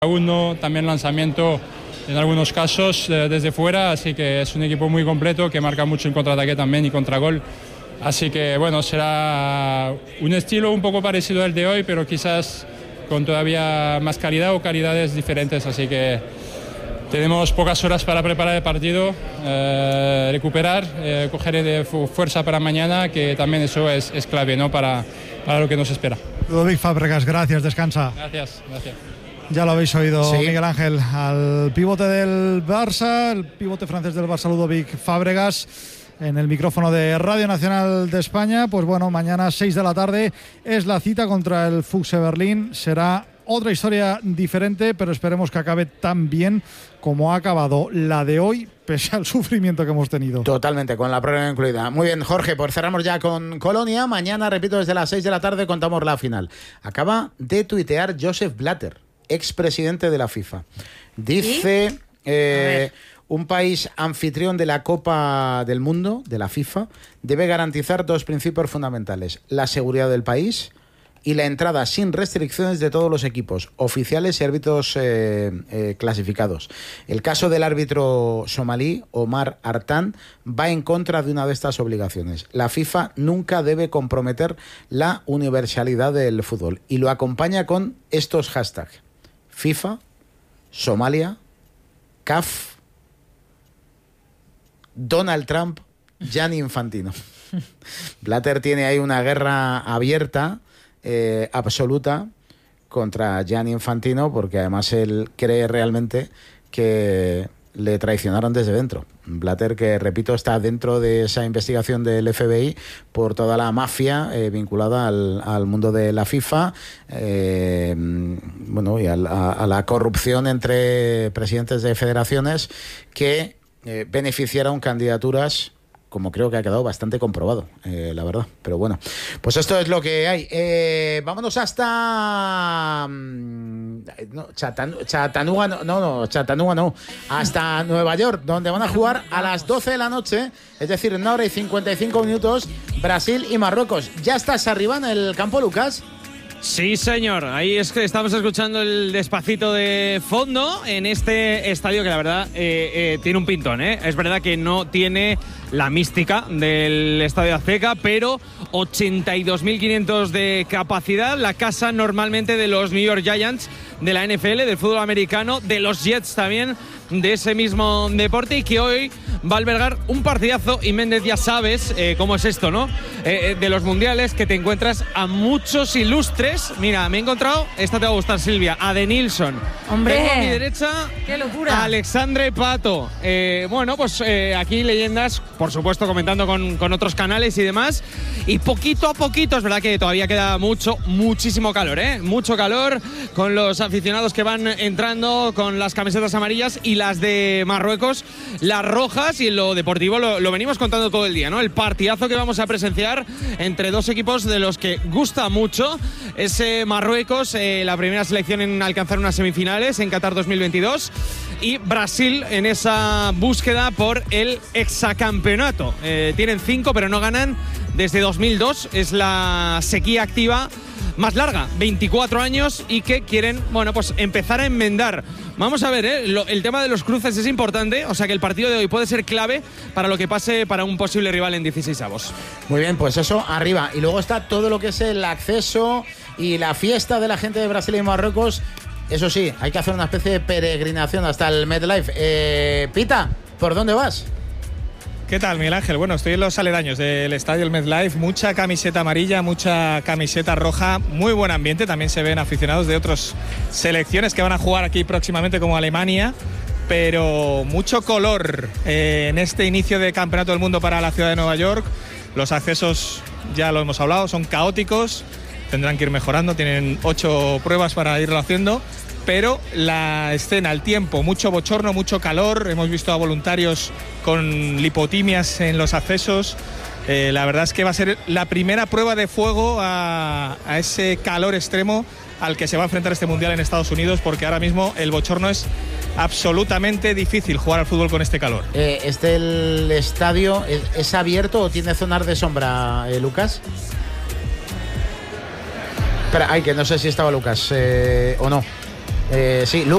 uno, también lanzamiento en algunos casos desde fuera, así que es un equipo muy completo que marca mucho en contraataque también y contragol. Así que bueno, será un estilo un poco parecido al de hoy, pero quizás con todavía más calidad o calidades diferentes, así que tenemos pocas horas para preparar el partido, recuperar, coger fuerza para mañana, que también eso es clave, ¿no? para lo que nos espera. Ludovic Fábregas, gracias, descansa. Gracias. Ya lo habéis oído, sí. Miguel Ángel, al pivote del Barça, el pivote francés del Barça, Ludovic Fábregas, en el micrófono de Radio Nacional de España. Pues bueno, mañana 6 de la tarde es la cita contra el Füchse Berlín. Será otra historia diferente, pero esperemos que acabe tan bien como ha acabado la de hoy, pese al sufrimiento que hemos tenido. Totalmente, con la prórroga incluida. Muy bien, Jorge, pues cerramos ya con Colonia. Mañana, repito, desde las 6 de la tarde contamos la final. Acaba de tuitear Joseph Blatter, expresidente de la FIFA. Dice, un país anfitrión de la Copa del Mundo, de la FIFA, debe garantizar dos principios fundamentales: la seguridad del país y la entrada sin restricciones de todos los equipos, oficiales y árbitros clasificados. El caso del árbitro somalí, Omar Artan, va en contra de una de estas obligaciones. La FIFA nunca debe comprometer la universalidad del fútbol, y lo acompaña con estos hashtags: FIFA, Somalia, CAF, Donald Trump, Gianni Infantino. Blatter tiene ahí una guerra abierta, absoluta, contra Gianni Infantino, porque además él cree realmente que le traicionaron desde dentro. Blatter, que repito, está dentro de esa investigación del FBI por toda la mafia vinculada al mundo de la FIFA, bueno, y a la corrupción entre presidentes de federaciones que beneficiaron candidaturas, como creo que ha quedado bastante comprobado, la verdad. Pero bueno, pues esto es lo que hay. Vámonos hasta Chattanooga, Chattanooga no, hasta Nueva York, donde van a jugar a las 12 de la noche, es decir, en 1 hora y 55 minutos, Brasil y Marruecos. ¿Ya estás arriba en el campo, Lucas? Sí, señor. Ahí es que estamos escuchando el Despacito de fondo en este estadio que la verdad tiene un pintón, ¿eh? Es verdad que no tiene la mística del Estadio Azteca, pero 82.500 de capacidad, la casa normalmente de los New York Giants, de la NFL, del fútbol americano, de los Jets también, de ese mismo deporte, y que hoy va a albergar un partidazo. Y Méndez, ya sabes cómo es esto, ¿no? De los mundiales, que te encuentras a muchos ilustres. Mira, me he encontrado, esta te va a gustar, Silvia, a De Nilsson. ¡Hombre! Tengo a mi derecha, ¡qué locura!, a Alexandre Pato. Bueno, pues aquí leyendas, por supuesto, comentando con otros canales y demás. Y poquito a poquito, es verdad que todavía queda muchísimo calor, mucho calor, con los aficionados que van entrando con las camisetas amarillas y las de Marruecos, las rojas. Y en lo deportivo lo venimos contando todo el día, ¿no? El partidazo que vamos a presenciar entre dos equipos de los que gusta mucho. Ese Marruecos, la primera selección en alcanzar unas semifinales en Qatar 2022, y Brasil en esa búsqueda por el hexacampeonato. Tienen 5, pero no ganan desde 2002. Es la sequía activa más larga, 24 años, y que quieren, bueno, pues empezar a enmendar. Vamos a ver, el tema de los cruces es importante, o sea que el partido de hoy puede ser clave para lo que pase para un posible rival en 16avos. Muy bien, pues eso, arriba. Y luego está todo lo que es el acceso y la fiesta de la gente de Brasil y Marruecos. Eso sí, hay que hacer una especie de peregrinación hasta el MetLife. Pita, ¿por dónde vas? ¿Qué tal, Miguel Ángel? Bueno, estoy en los aledaños del estadio del MetLife, mucha camiseta amarilla, mucha camiseta roja, muy buen ambiente. También se ven aficionados de otras selecciones que van a jugar aquí próximamente, como Alemania, pero mucho color en este inicio de Campeonato del Mundo para la ciudad de Nueva York. Los accesos, ya lo hemos hablado, son caóticos, tendrán que ir mejorando, tienen 8 pruebas para irlo haciendo. Pero la escena, el tiempo, mucho bochorno, mucho calor. Hemos visto a voluntarios con lipotimias en los accesos. La verdad es que va a ser la primera prueba de fuego a ese calor extremo al que se va a enfrentar este Mundial en Estados Unidos, porque ahora mismo el bochorno es absolutamente difícil jugar al fútbol con este calor. ¿El estadio es abierto o tiene zonas de sombra, Lucas? Espera, que no sé si estaba Lucas o no. Sí, Lucas.